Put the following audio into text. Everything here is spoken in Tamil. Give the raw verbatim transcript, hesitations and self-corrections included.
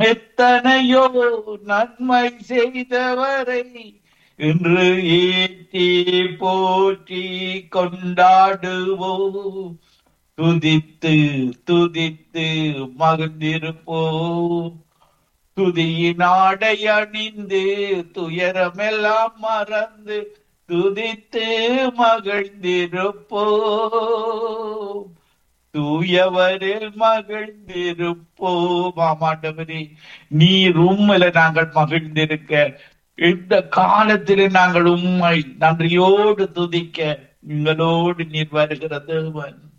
எத்தனையோ நன்மை செய்தவரை இன்று ஏற்றி போற்றி கொண்டாடுவோம். துதித்து துதித்து மகிழ்ந்திருப்போம். துதியின் ஆடை அணிந்து துயரமெல்லாம் மறந்து துதித்து மகிழ்ந்திருப்போம். தூயவரில் மகிழ்ந்திருப்போம். ஆமாண்டவரே, நீர் உம்மில நாங்கள் மகிழ்ந்திருக்க, இந்த காலத்திலே நாங்கள் உம்மை நன்றியோடு துதிக்க எங்களோடு நீர் வருகிற தேவன்.